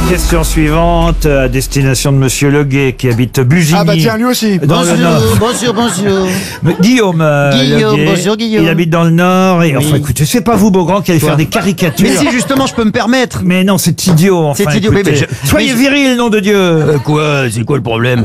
Question suivante, à destination de Monsieur Leguet, qui habite Bugigny. Ah bah tiens, lui aussi. Dans le Nord. Bonjour. Guillaume, Guillaume, Leguet, bonjour, Guillaume. il habite dans le Nord et enfin Oui. écoutez, c'est pas vous Beaugrand qui allez faire des caricatures. Mais si justement je peux me permettre. Mais non, c'est idiot enfin. C'est idiot, écoutez. mais Soyez viril, nom de Dieu. Quoi? C'est quoi le problème?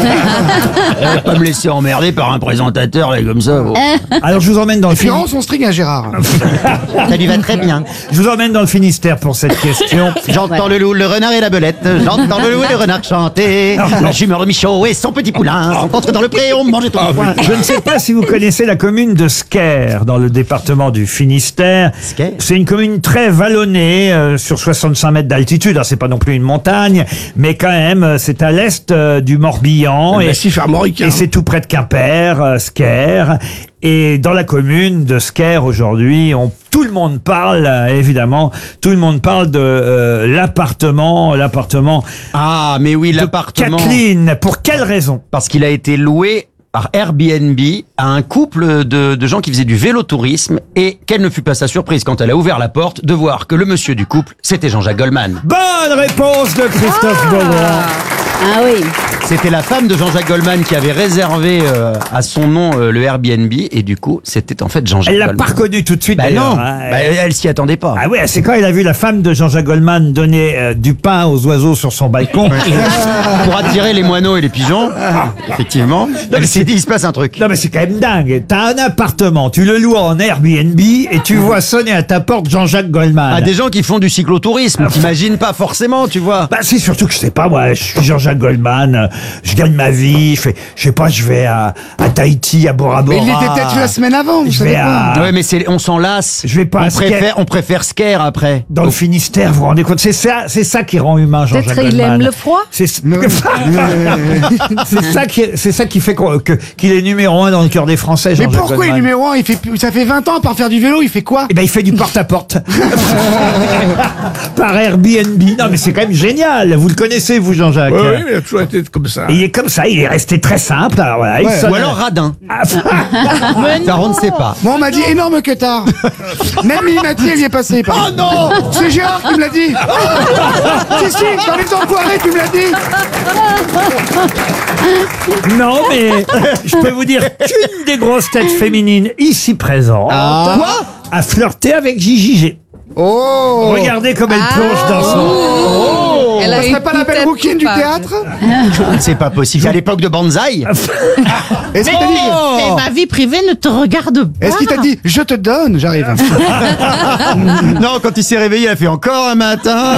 Pas me laisser emmerder par un présentateur là, comme ça. Alors je vous emmène dans le Puis rend Finistère. son string à Gérard. Ça lui va très bien. Je vous emmène dans le Finistère pour cette question. J'entends le loup, le renard et la belette. J'entends le loup et le renard chanter. La jumeur de Michaud et son petit poulain sont entrés dans le pré, on mangeait tout le foin. Je ne sais pas si vous connaissez la commune de Sker, dans le département du Finistère. Sker. C'est une commune très vallonnée, sur 65 mètres d'altitude. Alors, c'est pas non plus une montagne, mais quand même, c'est à l'est du Morbihan. Et c'est tout près de Quimper, Sker. Et dans la commune de Sker aujourd'hui, tout le monde parle, évidemment, tout le monde parle de l'appartement Ah, mais oui, de l'appartement. Kathleen. Pour quelle raison? Parce qu'il a été loué par Airbnb à un couple de gens qui faisaient du vélo-tourisme et quelle ne fut pas sa surprise quand elle a ouvert la porte de voir que le monsieur du couple, c'était Jean-Jacques Goldman. Bonne réponse de Christophe Beaugrand. Ah oui. C'était la femme de Jean-Jacques Goldman qui avait réservé à son nom le Airbnb et du coup, c'était en fait Jean-Jacques Elle l'a Goldman. pas reconnu tout de suite. Bah d'ailleurs, non, hein. elle s'y attendait pas. Ah ouais, c'est quand elle a vu la femme de Jean-Jacques Goldman donner du pain aux oiseaux sur son balcon. Pour attirer les moineaux et les pigeons, effectivement, elle s'est dit, il se passe un truc. Non mais c'est quand même dingue. T'as un appartement, tu le loues en Airbnb et tu vois sonner à ta porte Jean-Jacques Goldman. À des gens qui font du cyclotourisme, t'imagines pas forcément, tu vois. Bah c'est surtout que je sais pas moi, je suis Jean-Jacques Goldman, je gagne ma vie, je sais pas, je vais à Tahiti, à Bora Bora. Mais il était peut-être la semaine avant, vous Je savez vais pas. à... Ouais, mais on s'en lasse. Je vais pas à Sker. On préfère Sker après. Dans le Finistère, vous vous rendez compte, c'est ça qui rend humain Jean-Jacques Peut-être il Goldman. aime le froid. C'est ça qui fait qu'il est numéro 1 dans le cœur des Français. Mais Jean-Jacques pourquoi il est Goldman. numéro 1? Ça fait 20 ans, à part faire du vélo, il fait quoi? Eh ben, il fait du porte-à-porte. Par Airbnb. Non, mais c'est quand même génial. Vous le connaissez, vous, Jean-Jacques? Oui, mais il a toujours été comme ça. Et il est comme ça, il est resté très simple. Alors, voilà, il sonne- Ou alors radin. Ah, Ça, on ne sait pas. Moi, on m'a dit énorme que tard. Même Mimati, elle y est passée. Oh non! C'est Gérard qui me l'a dit. Si, dans les enfoirés, tu me l'as dit. non, mais je peux vous dire qu'une des grosses têtes féminines ici présentes a flirté avec Gigi G. Oh! Regardez comme elle plonge dans son... Elle Ça a serait une pas la belle tête rouquine du coupable. théâtre? C'est pas possible. À l'époque de Banzai. Est-ce qu'il t'a dit, Mais ma vie privée ne te regarde pas. est-ce qu'il t'a dit, je te donne, j'arrive. Non, quand il s'est réveillé, il a fait encore un matin.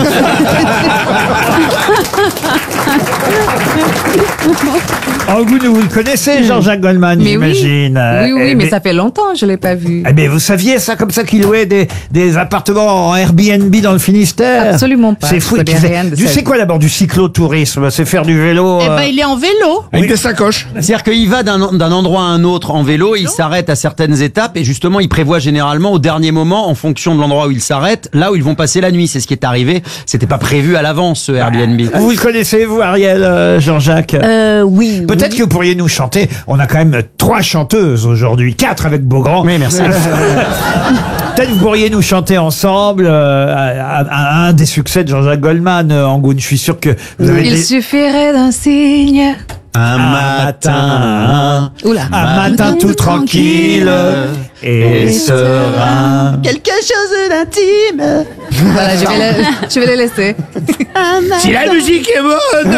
Oh, vous le connaissez, Jean-Jacques Goldman, Mais oui. j'imagine. Oui, mais ça fait longtemps, je l'ai pas vu. Eh bien, vous saviez ça comme ça qu'il louait des appartements en Airbnb dans le Finistère? Absolument pas. C'est fou. Je connais rien de Tu ça. sais quoi d'abord du cyclotourisme? C'est faire du vélo. Eh ben, il est en vélo. Avec des sacoches. C'est-à-dire qu'il va d'un endroit à un autre en vélo, il s'arrête à certaines étapes et justement, il prévoit généralement au dernier moment, en fonction de l'endroit où il s'arrête, là où ils vont passer la nuit. C'est ce qui est arrivé. C'était pas prévu à l'avance, ce Airbnb. Vous le connaissez, vous, Ariel, Jean-Jacques? Oui. Peut-être que vous pourriez nous chanter. On a quand même 3 chanteuses aujourd'hui, 4 avec Beaugrand. Oui, merci. Peut-être que vous pourriez nous chanter ensemble un des succès de Jean-Jacques Goldman, Angoune. Je suis sûr que vous avez Il suffirait d'un signe. Un matin, Oula. un matin tout tranquille et serein. quelque chose d'intime. Voilà, je vais les laisser. Si la musique est bonne.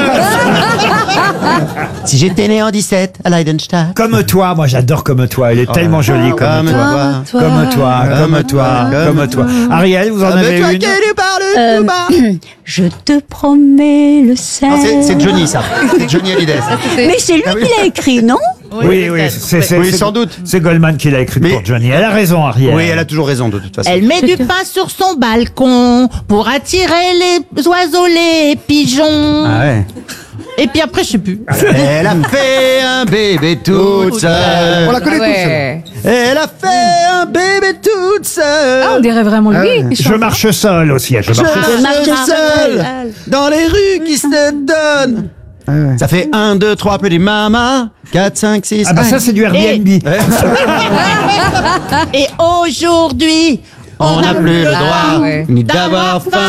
Si j'étais né en 17 à Leidenstadt. Comme toi, moi j'adore Comme toi. Elle est tellement jolie comme toi. Comme toi, comme toi, comme toi. Ariel, vous en avez une? tu parles tout bas. Je te promets le sel. Non, c'est Johnny, ça. C'est Johnny Hallyday. ça. Mais c'est lui qui l'a écrit, non? Oui, c'est Oui, sans doute. C'est Goldman qui l'a écrit Mais- pour Johnny. Elle a raison, Ariel. Oui, elle a toujours raison, de toute façon. Elle met du pain sur son balcon pour attirer les oiseaux, les pigeons. Ah ouais. Et puis après, je sais plus. Elle a fait un bébé toute seule. On la connaît tous. Ouais. Elle a fait un bébé toute seule. Ah, on dirait vraiment lui. qui Je chante. marche seul aussi. Je marche marche seule dans les rues qui se donnent. Ça fait 1, 2, 3, petit mama, 4, 5, 6. Ah bah ça c'est du Airbnb. Et aujourd'hui, on n'a plus le droit Ah ouais. ni d'avoir faim.